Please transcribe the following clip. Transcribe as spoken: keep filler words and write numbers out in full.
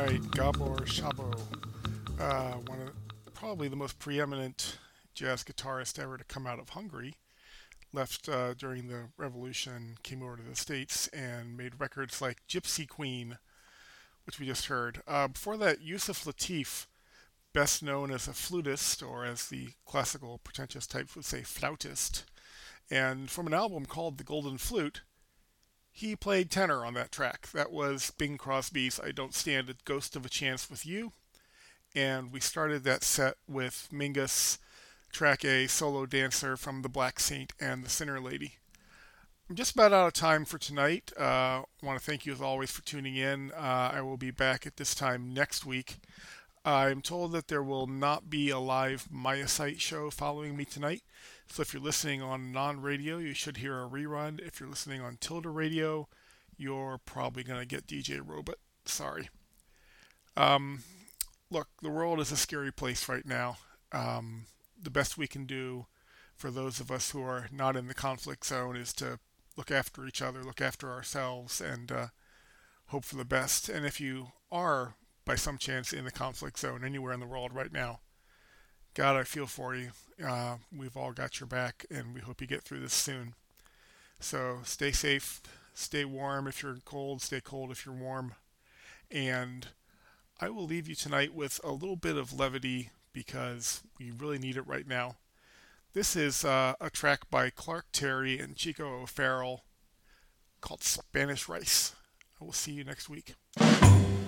right, Gabor Szabo, uh, one of probably the most preeminent jazz guitarist ever to come out of Hungary, left uh, during the revolution, came over to the States and made records like Gypsy Queen, which we just heard. Uh, before that, Yusuf Lateef, best known as a flutist, or as the classical pretentious types would say, flautist, and from an album called The Golden Flute, he played tenor on that track. That was Bing Crosby's I Don't Stand a Ghost of a Chance with You. And we started that set with Mingus, track A, Solo Dancer from The Black Saint and The Sinner Lady. I'm just about out of time for tonight. Uh, I want to thank you as always for tuning in. Uh, I will be back at this time next week. I'm told that there will not be a live Myosite show following me tonight. So if you're listening on non-radio, you should hear a rerun. If you're listening on Tilda Radio, you're probably going to get D J Robot. Sorry. Um, look, the world is a scary place right now. Um, the best we can do for those of us who are not in the conflict zone is to look after each other, look after ourselves, and uh, hope for the best. And if you are, by some chance, in the conflict zone anywhere in the world right now, God, I feel for you. Uh, we've all got your back, and we hope you get through this soon. So stay safe, stay warm if you're cold, stay cold if you're warm. And I will leave you tonight with a little bit of levity because we really need it right now. This is uh, a track by Clark Terry and Chico O'Farrell called Spanish Rice. I will see you next week.